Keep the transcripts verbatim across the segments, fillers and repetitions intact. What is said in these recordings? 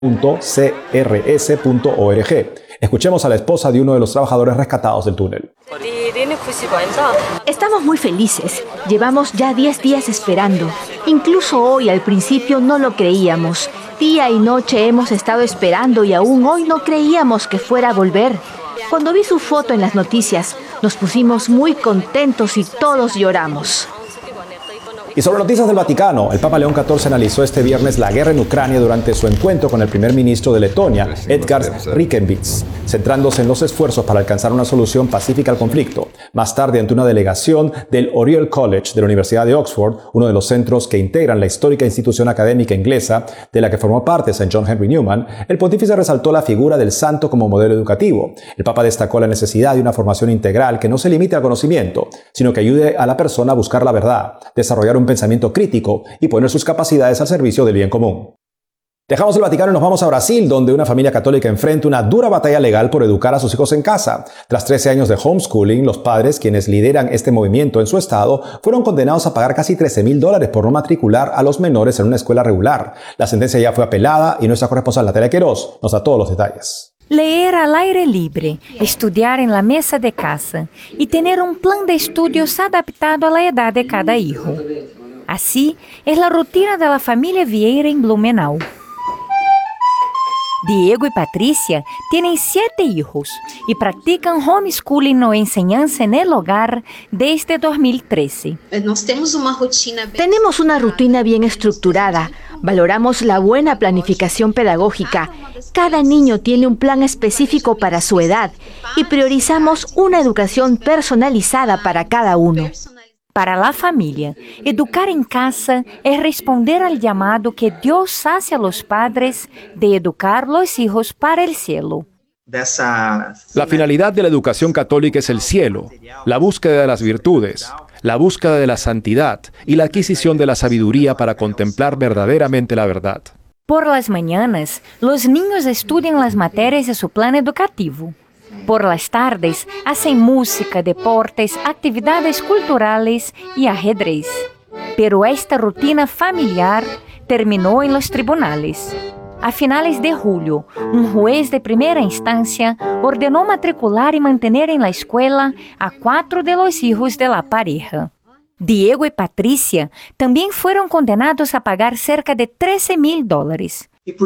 punto c r s punto org. Escuchemos a la esposa de uno de los trabajadores rescatados del túnel. Estamos muy felices. Llevamos ya diez días esperando. Incluso hoy al principio no lo creíamos. Día y noche hemos estado esperando y aún hoy no creíamos que fuera a volver. Cuando vi su foto en las noticias, nos pusimos muy contentos y todos lloramos. Y sobre noticias del Vaticano, el Papa León catorce analizó este viernes la guerra en Ucrania durante su encuentro con el primer ministro de Letonia, Edgars Rinkēvičs, centrándose en los esfuerzos para alcanzar una solución pacífica al conflicto. Más tarde, ante una delegación del Oriel College de la Universidad de Oxford, uno de los centros que integran la histórica institución académica inglesa de la que formó parte Saint John Henry Newman, el pontífice resaltó la figura del santo como modelo educativo. El Papa destacó la necesidad de una formación integral que no se limite al conocimiento, sino que ayude a la persona a buscar la verdad, desarrollar un un pensamiento crítico y poner sus capacidades al servicio del bien común. Dejamos el Vaticano y nos vamos a Brasil, donde una familia católica enfrenta una dura batalla legal por educar a sus hijos en casa. Tras trece años de homeschooling, los padres, quienes lideran este movimiento en su estado, fueron condenados a pagar casi trece mil dólares por no matricular a los menores en una escuela regular. La sentencia ya fue apelada y nuestra corresponsal Natalia Queiroz nos da todos los detalles. Leer al aire libre, estudiar en la mesa de casa y tener un plan de estudios adaptado a la edad de cada hijo. Así es la rutina de la familia Vieira en Blumenau. Diego y Patricia tienen siete hijos y practican homeschooling o enseñanza en el hogar desde dos mil trece. Tenemos una rutina bien estructurada. Valoramos la buena planificación pedagógica. Cada niño tiene un plan específico para su edad y priorizamos una educación personalizada para cada uno. Para la familia, educar en casa es responder al llamado que Dios hace a los padres de educar los hijos para el cielo. La finalidad de la educación católica es el cielo, la búsqueda de las virtudes, la búsqueda de la santidad y la adquisición de la sabiduría para contemplar verdaderamente la verdad. Por las mañanas, los niños estudian las materias de su plan educativo. Por las tardes, hacen música, deportes, actividades culturales y ajedrez. Pero esta rutina familiar terminó en los tribunales. A finales de julio, un juez de primera instancia ordenó matricular y mantener en la escuela a cuatro de los hijos de la pareja. Diego y Patricia también fueron condenados a pagar cerca de trece mil dólares.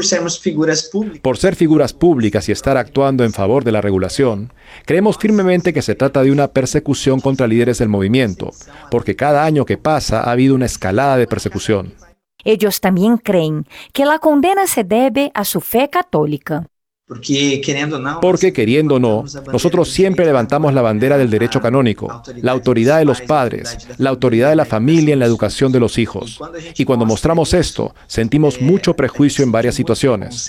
Por ser figuras públicas y estar actuando en favor de la regulación, creemos firmemente que se trata de una persecución contra líderes del movimiento, porque cada año que pasa ha habido una escalada de persecución. Ellos también creen que la condena se debe a su fe católica. Porque, queriendo o no, nosotros siempre levantamos la bandera del derecho canónico, la autoridad de los padres, la autoridad de la familia en la educación de los hijos. Y cuando mostramos esto, sentimos mucho prejuicio en varias situaciones.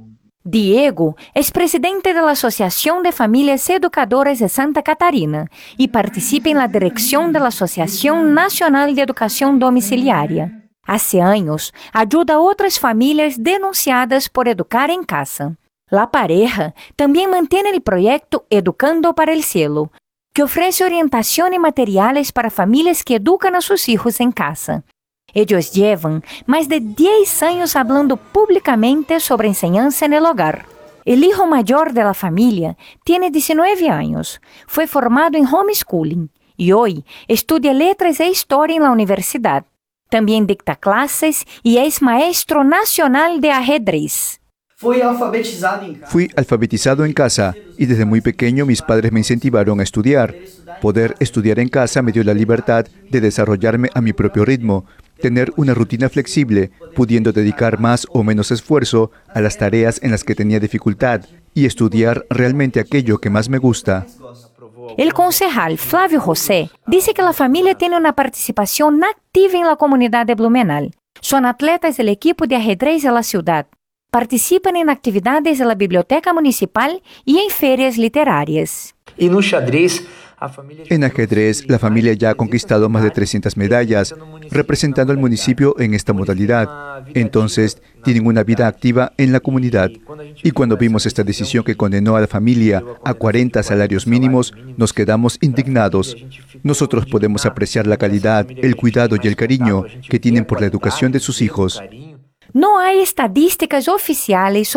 Diego es presidente de la Asociación de Familias Educadoras de Santa Catarina y participa en la dirección de la Asociación Nacional de Educación Domiciliaria. Hace años, ayuda a otras familias denunciadas por educar en casa. La pareja también mantiene el proyecto Educando para el Cielo, que ofrece orientación y materiales para familias que educan a sus hijos en casa. Ellos llevan más de diez años hablando públicamente sobre enseñanza en el hogar. El hijo mayor de la familia tiene diecinueve años, fue formado en homeschooling y hoy estudia letras e historia en la universidad. También dicta clases y es maestro nacional de ajedrez. Fui alfabetizado en casa. Fui alfabetizado en casa y desde muy pequeño mis padres me incentivaron a estudiar. Poder estudiar en casa me dio la libertad de desarrollarme a mi propio ritmo, tener una rutina flexible, pudiendo dedicar más o menos esfuerzo a las tareas en las que tenía dificultad y estudiar realmente aquello que más me gusta. El concejal Flávio José dice que la familia tiene una participación activa en la comunidad de Blumenau. Son atletas del equipo de ajedrez de la ciudad. Participan en actividades de la biblioteca municipal y en ferias literarias. Y no xadrez, a familia... En ajedrez, la familia ya ha conquistado más de trescientas medallas, representando al municipio en esta modalidad. Entonces, tienen una vida activa en la comunidad. Y cuando vimos esta decisión que condenó a la familia a cuarenta salarios mínimos, nos quedamos indignados. Nosotros podemos apreciar la calidad, el cuidado y el cariño que tienen por la educación de sus hijos. No hay estadísticas oficiales